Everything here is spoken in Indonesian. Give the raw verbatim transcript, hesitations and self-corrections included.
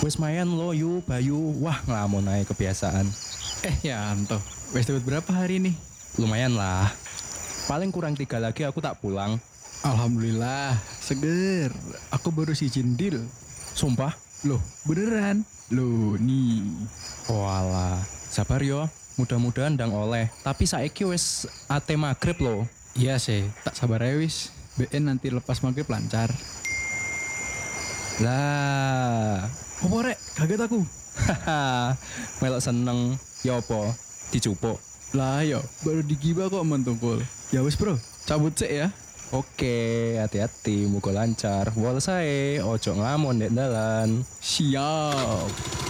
Wis mayan lo yu Bayu. Wah ngelamun aja kebiasaan. Eh ya Anto, wes dapat berapa hari nih? Lumayan lah. Paling kurang tiga lagi aku tak pulang. Alhamdulillah, seger. Aku baru si deal. Sumpah. Loh, beneran? Loh, nih. Walah, sabar yo. Mudah-mudahan ndang oleh. Tapi saiki wis ate maghrib lo. Iya sih, tak sabar ya wis. B N nanti lepas maghrib lancar. Lah, Apa rek? Kaget aku. haha. Melok seneng. Ya apa? Dicupuk. Lah yo, baru digibah kok mentungkul. Ya wis bro, cabut sih ya. Oke, hati-hati, muga lancar. Wal sae, ojo ngamon dek dalan. Siap.